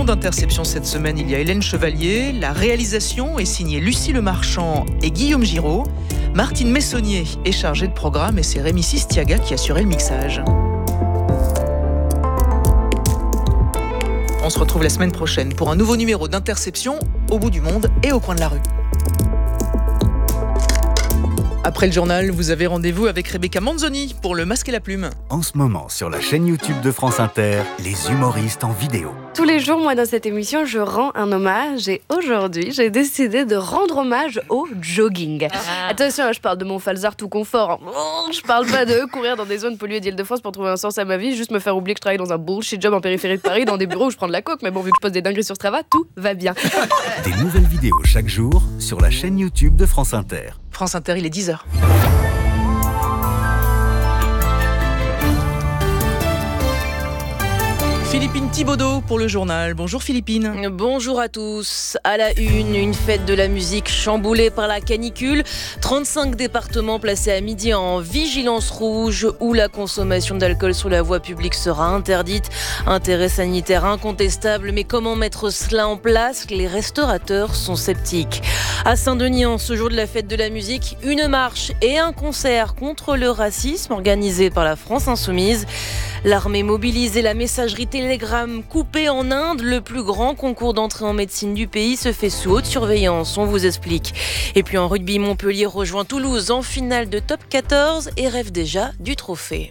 d'Interception cette semaine, il y a Hélène Chevalier. La réalisation est signée Lucie Lemarchand et Guillaume Giraud. Martine Messonnier est chargée de programme et c'est Rémi Sistiaga qui assurait le mixage. On se retrouve la semaine prochaine pour un nouveau numéro d'Interception au bout du monde et au coin de la rue. Après le journal, vous avez rendez-vous avec Rebecca Manzoni pour le Masque et la Plume. En ce moment, sur la chaîne YouTube de France Inter, les humoristes en vidéo. Tous les jours, moi, dans cette émission, je rends un hommage. Et aujourd'hui, j'ai décidé de rendre hommage au jogging. Attention, je parle de mon falzar tout confort. Je parle pas de courir dans des zones polluées d'Île-de-France pour trouver un sens à ma vie, juste me faire oublier que je travaille dans un bullshit job en périphérie de Paris, dans des bureaux où je prends de la coke. Mais bon, vu que je pose des dingueries sur Strava, tout va bien. Des nouvelles vidéos chaque jour sur la chaîne YouTube de France Inter. France Inter, il est 10h. Philippine Thibaudot pour le journal. Bonjour Philippine. Bonjour à tous. À la une fête de la musique chamboulée par la canicule. 35 départements placés à midi en vigilance rouge où la consommation d'alcool sur la voie publique sera interdite. Intérêt sanitaire incontestable, mais comment mettre cela en place ? Les restaurateurs sont sceptiques. À Saint-Denis, en ce jour de la fête de la musique, une marche et un concert contre le racisme organisé par la France Insoumise. L'armée mobilisée, la messagerie Telegram coupée en Inde, le plus grand concours d'entrée en médecine du pays se fait sous haute surveillance, on vous explique. Et puis en rugby, Montpellier rejoint Toulouse en finale de top 14 et rêve déjà du trophée.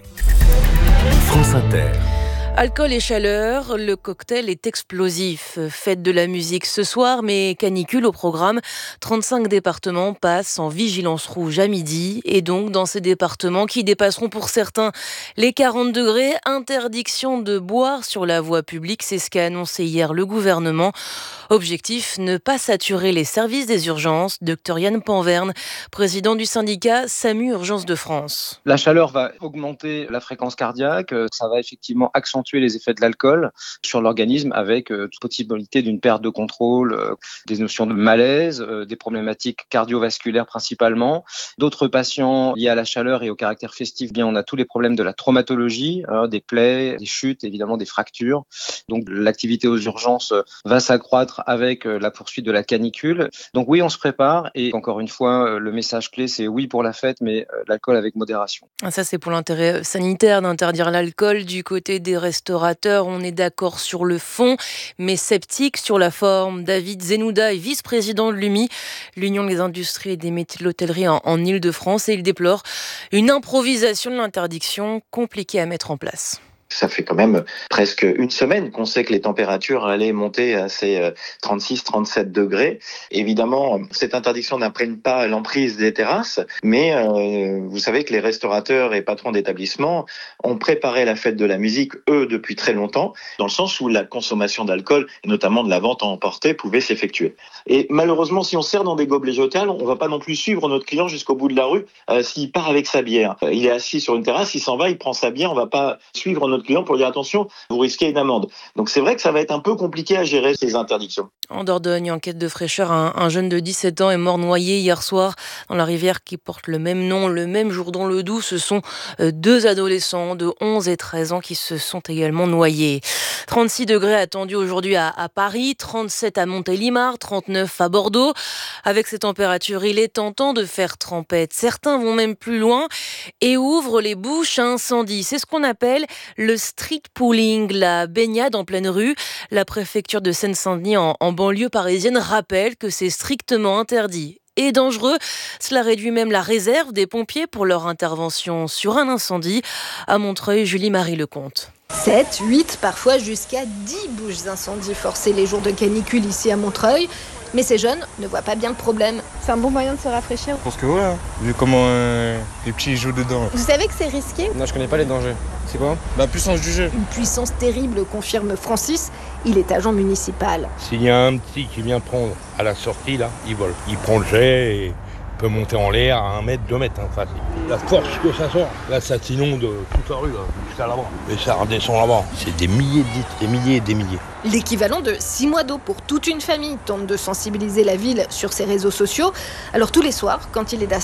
France Inter. Alcool et chaleur, le cocktail est explosif. Fête de la musique ce soir, mais canicule au programme. 35 départements passent en vigilance rouge à midi. Et donc, dans ces départements qui dépasseront pour certains les 40 degrés, interdiction de boire sur la voie publique. C'est ce qu'a annoncé hier le gouvernement. Objectif, ne pas saturer les services des urgences. Dr Yann Panverne, président du syndicat SAMU Urgences de France. La chaleur va augmenter la fréquence cardiaque. Ça va effectivement accentuer les effets de l'alcool sur l'organisme avec toute possibilité d'une perte de contrôle, des notions de malaise, des problématiques cardiovasculaires principalement. D'autres patients liés à la chaleur et au caractère festif, bien on a tous les problèmes de la traumatologie, des plaies, des chutes, évidemment des fractures. Donc l'activité aux urgences va s'accroître avec la poursuite de la canicule. Donc oui, on se prépare et encore une fois, le message clé c'est oui pour la fête, mais l'alcool avec modération. Ça c'est pour l'intérêt sanitaire d'interdire l'alcool. Du côté des restaurateurs, on est d'accord sur le fond, mais sceptique sur la forme. David Zenouda est vice-président de l'UMI, l'Union des industries et des métiers de l'hôtellerie en Île-de-France, et il déplore une improvisation de l'interdiction compliquée à mettre en place. Ça fait quand même presque une semaine qu'on sait que les températures allaient monter à ces 36-37 degrés. Évidemment, cette interdiction n'imprègne pas l'emprise des terrasses, mais vous savez que les restaurateurs et patrons d'établissements ont préparé la fête de la musique, eux, depuis très longtemps, dans le sens où la consommation d'alcool, et notamment de la vente à emporter, pouvait s'effectuer. Et malheureusement, si on sert dans des gobelets jetables, on ne va pas non plus suivre notre client jusqu'au bout de la rue s'il part avec sa bière. Il est assis sur une terrasse, il s'en va, il prend sa bière, on ne va pas suivre notre client pour dire attention, vous risquez une amende. Donc c'est vrai que ça va être un peu compliqué à gérer ces interdictions. En Dordogne, en quête de fraîcheur, un jeune de 17 ans est mort noyé hier soir dans la rivière qui porte le même nom, le même jour dans le Doubs. Ce sont deux adolescents de 11 et 13 ans qui se sont également noyés. 36 degrés attendus aujourd'hui à Paris, 37 à Montélimar, 39 à Bordeaux. Avec ces températures, il est tentant de faire trempette. Certains vont même plus loin et ouvrent les bouches à incendie. C'est ce qu'on appelle le street pooling, la baignade en pleine rue. La préfecture de Seine-Saint-Denis en banlieue parisienne rappelle que c'est strictement interdit et dangereux. Cela réduit même la réserve des pompiers pour leur intervention sur un incendie. À Montreuil, Julie-Marie Lecomte. 7, 8, parfois jusqu'à 10 bouches d'incendie forcées les jours de canicule ici à Montreuil. Mais ces jeunes ne voient pas bien le problème. C'est un bon moyen de se rafraîchir. Je pense que voilà, vu comment les petits jouent dedans. Vous savez que c'est risqué ? Non, je connais pas les dangers. C'est quoi ? Puissance du jeu. Une puissance terrible, confirme Francis. Il est agent municipal. S'il y a un petit qui vient prendre à la sortie, là, il vole. Il prend le jet et peut monter en l'air à 1 mètre, 2 mètres. Facile. La force que ça sort, là, ça t'inonde toute la rue, là, jusqu'à là-bas. Et ça redescend là-bas. C'est des milliers de litres, des milliers et des milliers. L'équivalent de 6 mois d'eau pour toute une famille tente de sensibiliser la ville sur ses réseaux sociaux. Alors tous les soirs, quand il est